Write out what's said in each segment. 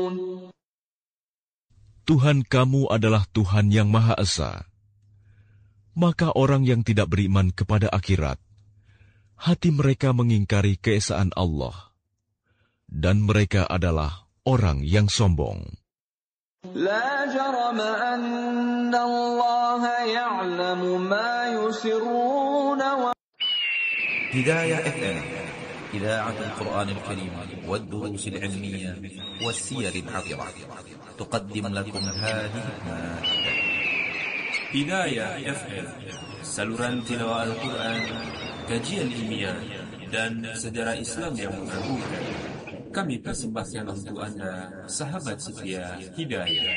Tuhan kamu adalah Tuhan yang Maha Esa. Maka orang yang tidak beriman kepada akhirat, hati mereka mengingkari keesaan Allah, dan mereka adalah orang yang sombong. لا جرم أن الله يعلم ما يسرون هداية FM إذاعة القرآن الكريم والدروس العلمية والسير العطرة تقدم لكم هذه المادة. هداية FM saluran tilawah Al-Quran, kajian ilmiah dan sejarah Islam yang mengagukan. Kami persembahkan untuk Anda, sahabat setia Hidayah.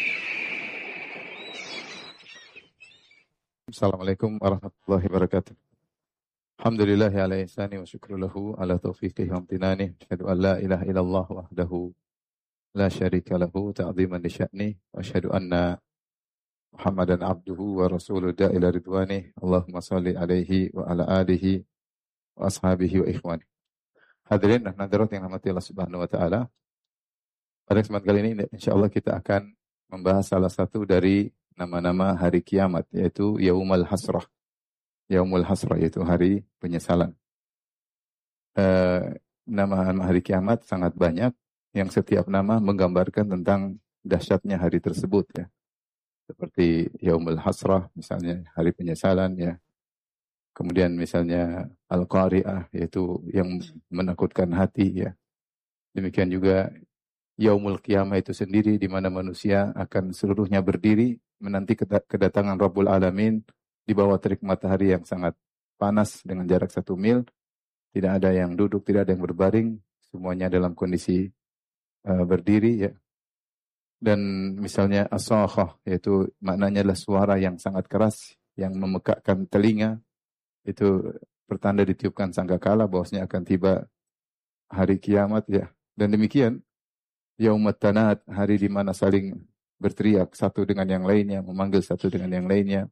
Assalamualaikum warahmatullahi wabarakatuh. Alhamdulillahi ala ihsani wa syukru lahu ala taufiqihi wa amtinani. Asyhadu an la ilaha illallah wahdahu la syarika lahu ta'ziman li sya'ni wa asyhadu anna Muhammadan abduhu wa rasuluhu ila ridwani. Allahumma shalli alaihi wa ala alihi wa ashabihi wa ikhwani. Hadirin dan hadirat yang dirahmati Allah Subhanahu wa taala. Pada kesempatan kali ini insyaallah kita akan membahas salah satu dari nama-nama hari kiamat, yaitu Yaumul Hasrah. Yaumul Hasrah yaitu hari penyesalan. Nama hari kiamat sangat banyak, yang setiap nama menggambarkan tentang dahsyatnya hari tersebut ya. Seperti Yaumul Hasrah misalnya hari penyesalan ya. Kemudian misalnya Al-Qari'ah, yaitu yang menakutkan hati ya. Demikian juga Yaumul Qiyamah itu sendiri, di mana manusia akan seluruhnya berdiri menanti kedatangan Rabbul Alamin di bawah terik matahari yang sangat panas dengan jarak 1 mil. Tidak ada yang duduk, tidak ada yang berbaring, semuanya dalam kondisi berdiri ya. Dan misalnya As-Sakhah, yaitu maknanya adalah suara yang sangat keras yang memekakkan telinga. Itu pertanda ditiupkan sangkakala bahwasanya akan tiba hari kiamat ya. Dan demikian Yaumut Tanad, hari di mana saling berteriak satu dengan yang lainnya, memanggil satu dengan yang lainnya.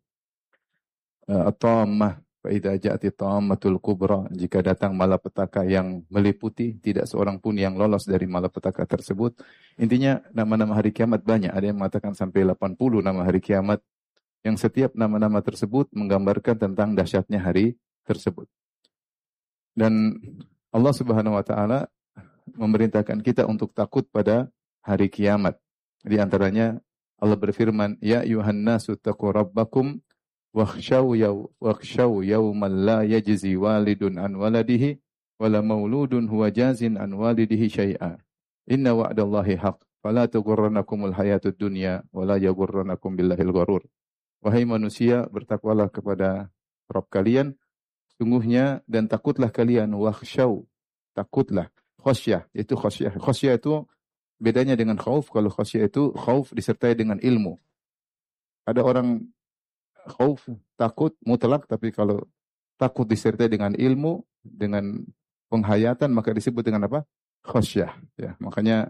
At-Tammah, fa idza ja'atit tammatul kubra, jika datang malapetaka yang meliputi, tidak seorang pun yang lolos dari malapetaka tersebut. Intinya nama-nama hari kiamat banyak, ada yang mengatakan sampai 80 nama hari kiamat, yang setiap nama-nama tersebut menggambarkan tentang dahsyatnya hari tersebut. Dan Allah Subhanahu wa taala memerintahkan kita untuk takut pada hari kiamat. Di antaranya Allah berfirman, "Ya ayuhan nasu taqu rabbakum wakhshaw yawman la yajzi walidun an waladihi wala mauludun huwa jazin an walidihi syai'a. Inna wa'dallahi haqq, fala taghurrannakumul hayatud dunya wala yaghurrannakum billahil gharur." Wahai manusia, bertakwalah kepada Rabb kalian, sungguhnya dan takutlah kalian, wakhshaw, takutlah. Khasyah, itu khasyah. Khasyah itu bedanya dengan khauf. Kalau khasyah itu khauf disertai dengan ilmu. Ada orang khauf, takut mutlak, tapi kalau takut disertai dengan ilmu, dengan penghayatan, maka disebut dengan apa? Khasyah. Ya, makanya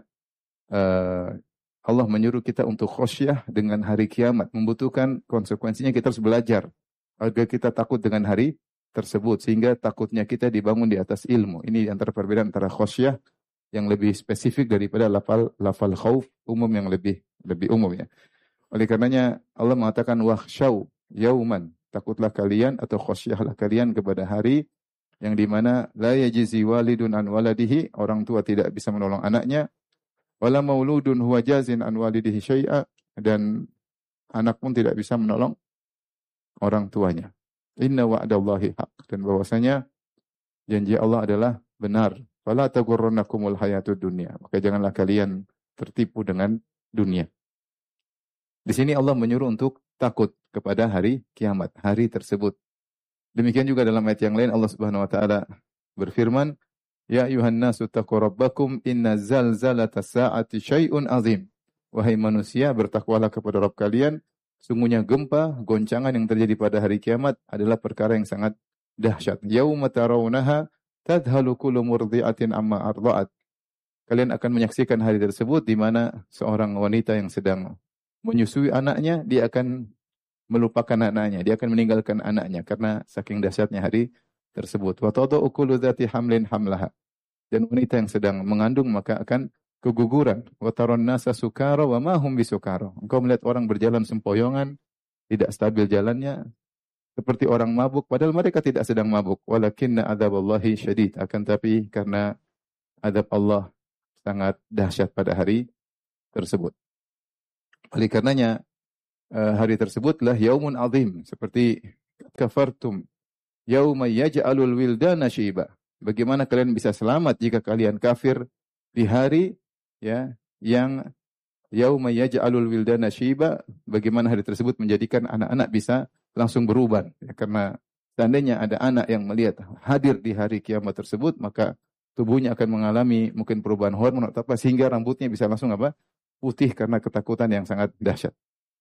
Allah menyuruh kita untuk khasyah dengan hari kiamat. Membutuhkan konsekuensinya kita harus belajar agar kita takut dengan hari tersebut, sehingga takutnya kita dibangun di atas ilmu. Ini antara perbedaan antara khasyah yang lebih spesifik daripada lafal khauf umum yang lebih umum ya. Oleh karenanya Allah mengatakan wakhshaw yauman, takutlah kalian atau khasyahlah kalian kepada hari yang dimana la yajzi walidun an waladihi, orang tua tidak bisa menolong anaknya, wala mauludun huwa jazin an walidihi syai'a, dan anak pun tidak bisa menolong orang tuanya. Inna wa'dallahi haq, dan bahwasanya janji Allah adalah benar. Fala taghurrannakumul hayatud dunya, maka janganlah kalian tertipu dengan dunia. Di sini Allah menyuruh untuk takut kepada hari kiamat, hari tersebut. Demikian juga dalam ayat yang lain Allah Subhanahu wa taala berfirman, "Ya ayuhan nasu taqu rabbakum inna zalzalatas saati syai'un azim." Wahai manusia, bertakwalah kepada Rabb kalian, sungguhnya gempa, goncangan yang terjadi pada hari kiamat adalah perkara yang sangat dahsyat. Yauma tarawunaha tadhalu kullu murdi'atin amma arda'at. Kalian akan menyaksikan hari tersebut di mana seorang wanita yang sedang menyusui anaknya, dia akan melupakan anaknya, dia akan meninggalkan anaknya karena saking dahsyatnya hari tersebut. Wa tadau kullu dzati hamlin hamlaha. Dan wanita yang sedang mengandung maka akan keguguran. Wa taron nasa sukara wa ma hum bisukara. Engkau melihat orang berjalan sempoyongan, tidak stabil jalannya, seperti orang mabuk, padahal mereka tidak sedang mabuk. Walakinna adzaballahi syadid. Akan tapi karena adab Allah sangat dahsyat pada hari tersebut. Oleh karenanya, hari tersebutlah yaumun azim. Seperti kafartum yauma yaj'alul wildana syiba. Bagaimana kalian bisa selamat jika kalian kafir di hari ya yang yauma yaj'alul wildana syiba, bagaimana hari tersebut menjadikan anak-anak bisa langsung beruban ya, karena seandainya ada anak yang melihat hadir di hari kiamat tersebut, maka tubuhnya akan mengalami mungkin perubahan hormon atau apa sehingga rambutnya bisa langsung apa? Putih karena ketakutan yang sangat dahsyat.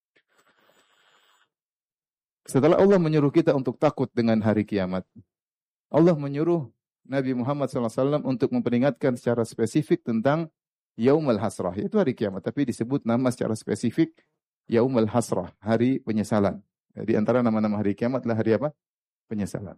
Setelah Allah menyuruh kita untuk takut dengan hari kiamat, Allah menyuruh Nabi Muhammad SAW untuk memperingatkan secara spesifik tentang Yaumul Hasrah, yaitu hari kiamat. Tapi disebut nama secara spesifik Yaumul Hasrah, hari penyesalan. Di antara nama-nama hari kiamat adalah hari apa? Penyesalan.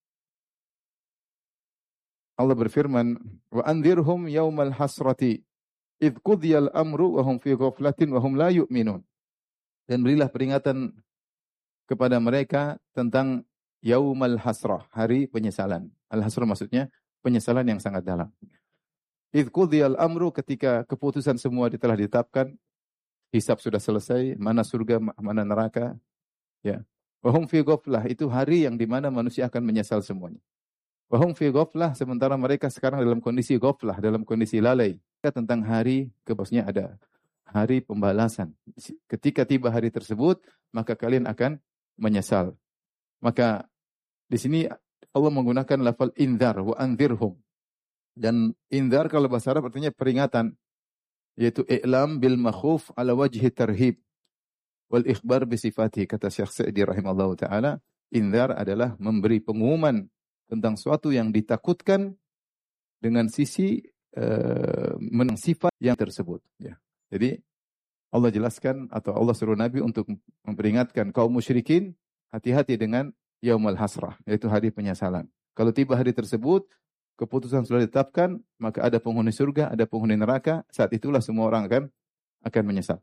Allah berfirman, wa anzirhum yaumal hasrati idh qudiyal amru wa hum fi ghaflatin wa hum la yu'minun. Dan berilah peringatan kepada mereka tentang Yaumal Hasrah, hari penyesalan. Al-Hasrah maksudnya penyesalan yang sangat dalam. Idh qudiyal amru, ketika keputusan semua telah ditetapkan, hisab sudah selesai, mana surga, mana neraka, ya. Wa hum fi ghaflah, itu hari yang dimana manusia akan menyesal semuanya. Wa hum fi ghaflah, sementara mereka sekarang dalam kondisi ghaflah, dalam kondisi lalai. Tentang hari, kebosnya ada hari pembalasan. Ketika tiba hari tersebut, maka kalian akan menyesal. Maka di sini Allah menggunakan lafal inzar wa anzirhum. Dan inzar kalau bahasa Arab artinya peringatan, yaitu i'lam bil makhuf ala wajhi tarhib wal ikhbar bi sifatihi. Kata Syekh Sa'di rahimallahu taala, inzar adalah memberi pengumuman tentang suatu yang ditakutkan dengan sisi sifat yang tersebut. Ya. Jadi Allah jelaskan atau Allah suruh Nabi untuk memperingatkan kaum musyrikin, hati-hati dengan Yaumul Hasrah, yaitu hari penyesalan. Kalau tiba hari tersebut, keputusan sudah ditetapkan, maka ada penghuni surga, ada penghuni neraka, saat itulah semua orang akan menyesal.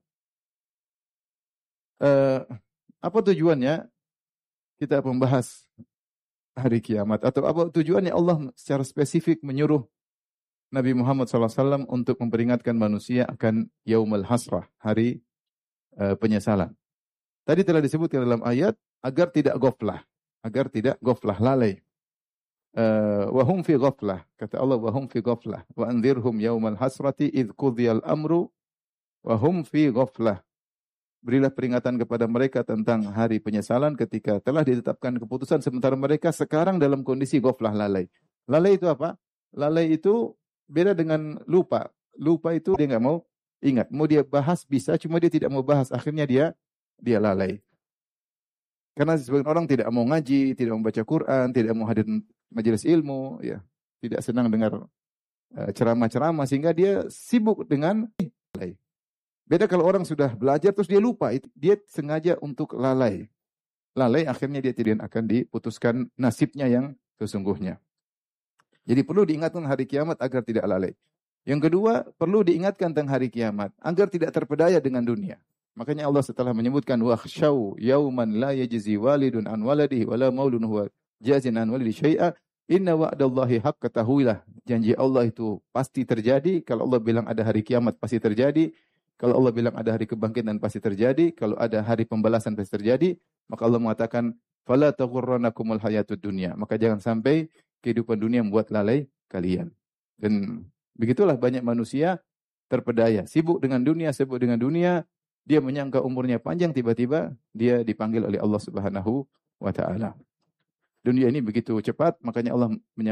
Apa tujuannya kita membahas hari kiamat? Atau apa tujuannya Allah secara spesifik menyuruh Nabi Muhammad SAW untuk memperingatkan manusia akan Yaumul Hasrah, hari penyesalan. Tadi telah disebutkan dalam ayat agar tidak ghaflah, lalai. Wa hum fi ghaflah, kata Allah, wa hum fi ghaflah wa anzirhum yaumal hasrati idh qudiyal amru wa hum fi ghaflah. Berilah peringatan kepada mereka tentang hari penyesalan ketika telah ditetapkan keputusan, sementara mereka sekarang dalam kondisi ghaflah, lalai. Lalai itu apa? Lalai itu beda dengan lupa. Lupa itu dia nggak mau ingat. Mau dia bahas bisa, cuma dia tidak mau bahas. Akhirnya dia lalai. Karena sebagian orang tidak mau ngaji, tidak mau baca Quran, tidak mau hadir majelis ilmu, ya, tidak senang dengar ceramah-ceramah, sehingga dia sibuk dengan lalai. Beda kalau orang sudah belajar terus dia lupa, dia sengaja untuk lalai. Lalai akhirnya dia tidak akan diputuskan nasibnya yang sesungguhnya. Jadi perlu diingatkan hari kiamat agar tidak lalai. Yang kedua, perlu diingatkan tentang hari kiamat agar tidak terpedaya dengan dunia. Makanya Allah setelah menyebutkan wakhshaw yauman la yajzi walidun an waladihi wala maulun huwa jazin an walidi syai'a inna wa'dallahi haqq, ketahuilah janji Allah itu pasti terjadi. Kalau Allah bilang ada hari kiamat pasti terjadi. Kalau Allah bilang ada hari kebangkitan pasti terjadi. Kalau ada hari pembalasan pasti terjadi. Maka Allah mengatakan fala taghurrannakumul hayatud dunya. Maka jangan sampai kehidupan dunia membuat lalai kalian. Dan begitulah banyak manusia terpedaya, sibuk dengan dunia, dia menyangka umurnya panjang, tiba-tiba dia dipanggil oleh Allah Subhanahu wa taala. Dunia ini begitu cepat, makanya Allah